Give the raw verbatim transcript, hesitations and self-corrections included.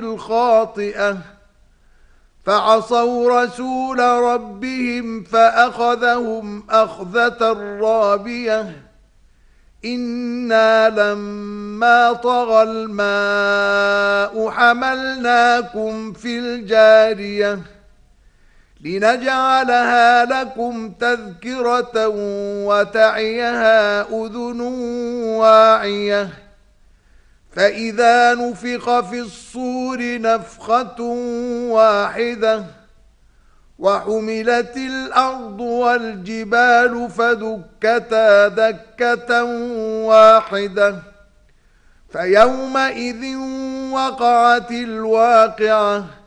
الخاطئة فعصوا رسول ربهم فأخذهم أخذة رابية إنا لما طغى الماء حملناكم في الجارية لنجعلها لكم تذكرة وتعيها أذن واعية فإذا نفخ في الصور نفخة واحدة وحملت الأرض والجبال فدكتا دكة واحدة فيومئذ وقعت الواقعة